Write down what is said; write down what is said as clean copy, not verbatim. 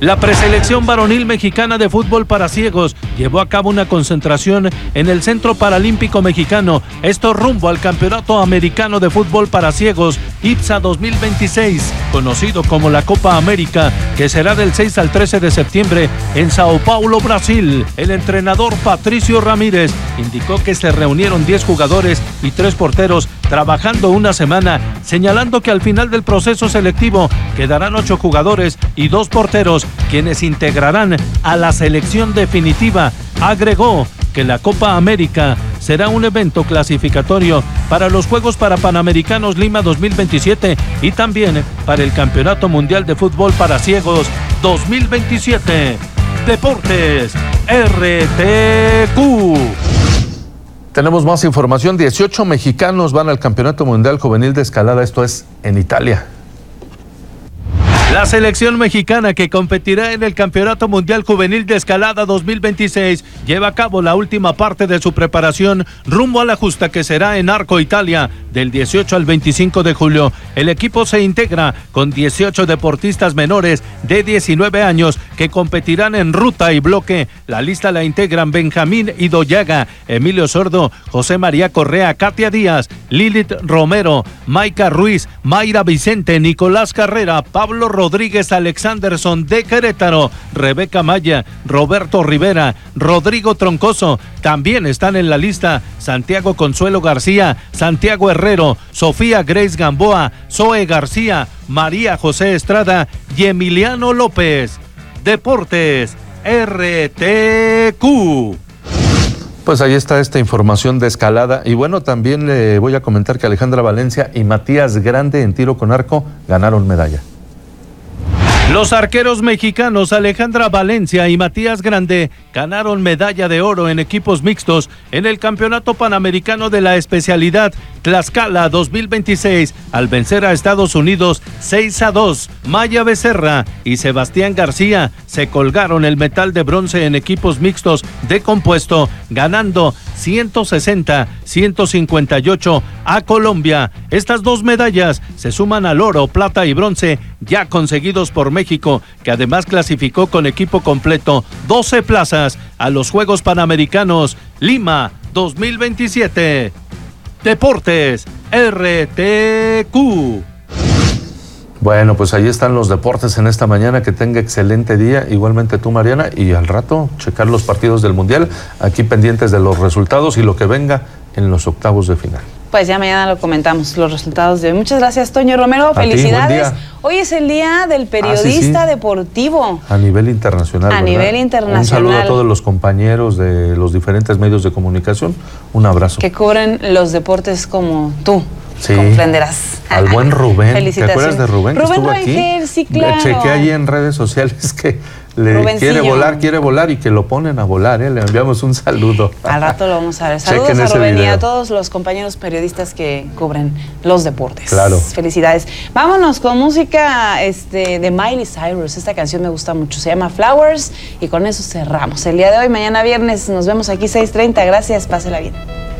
La preselección varonil mexicana de fútbol para ciegos llevó a cabo una concentración en el Centro Paralímpico Mexicano, esto rumbo al Campeonato Americano de Fútbol para Ciegos, IPSA 2026, conocido como la Copa América, que será del 6 al 13 de septiembre en Sao Paulo, Brasil. El entrenador Patricio Ramírez indicó que se reunieron 10 jugadores y 3 porteros trabajando una semana, señalando que al final del proceso selectivo quedarán 8 jugadores y 2 porteros, quienes integrarán a la selección definitiva. Agregó que la Copa América será un evento clasificatorio para los Juegos Panamericanos Lima 2027 y también para el Campeonato Mundial de Fútbol para Ciegos 2027. Deportes RTQ. Tenemos más información. 18 mexicanos van al Campeonato Mundial Juvenil de Escalada, esto es en Italia. La selección mexicana que competirá en el Campeonato Mundial Juvenil de Escalada 2026 lleva a cabo la última parte de su preparación rumbo a la justa que será en Arco, Italia, del 18 al 25 de julio. El equipo se integra con 18 deportistas menores de 19 años que competirán en ruta y bloque. La lista la integran Benjamín Idoyaga, Emilio Sordo, José María Correa, Katia Díaz, Lilith Romero, Maica Ruiz, Mayra Vicente, Nicolás Carrera, Pablo Rodríguez Alexanderson de Querétaro, Rebeca Maya, Roberto Rivera, Rodrigo Troncoso. También están en la lista Santiago Consuelo García, Santiago Herrero, Sofía Grace Gamboa, Zoe García, María José Estrada y Emiliano López. Deportes RTQ. Pues ahí está esta información de escalada. Y bueno, también le voy a comentar que Alejandra Valencia y Matías Grande en tiro con arco ganaron medalla. Los arqueros mexicanos Alejandra Valencia y Matías Grande ganaron medalla de oro en equipos mixtos en el Campeonato Panamericano de la especialidad Tlaxcala 2026 al vencer a Estados Unidos 6-2. Maya Becerra y Sebastián García se colgaron el metal de bronce en equipos mixtos de compuesto, ganando 160-158 a Colombia. Estas dos medallas se suman al oro, plata y bronce ya conseguidos por México, que además clasificó con equipo completo 12 plazas a los Juegos Panamericanos Lima 2027. Deportes RTQ. Bueno, pues ahí están los deportes en esta mañana. Que tenga excelente día. Igualmente tú, Mariana, y al rato checar los partidos del Mundial, aquí pendientes de los resultados y lo que venga en los octavos de final. Pues ya mañana lo comentamos, los resultados de hoy. Muchas gracias, Toño Romero. Felicidades. Hoy es el día del periodista deportivo. A nivel internacional. A nivel internacional. Un saludo a todos los compañeros de los diferentes medios de comunicación. Un abrazo. Que cubren los deportes como tú. Sí, comprenderás. Al buen Rubén. ¿Te acuerdas de Rubén? Rubén que estuvo Rangel, aquí. Sí, claro. Chequé ahí en redes sociales que quiere volar y que lo ponen a volar, ¿eh? Le enviamos un saludo. Al rato lo vamos a ver. Saludos a Rubén y a todos los compañeros periodistas que cubren los deportes. Claro. Felicidades. Vámonos con música de Miley Cyrus. Esta canción me gusta mucho. Se llama Flowers y con eso cerramos el día de hoy. Mañana viernes nos vemos aquí 6:30. Gracias. Pásela bien.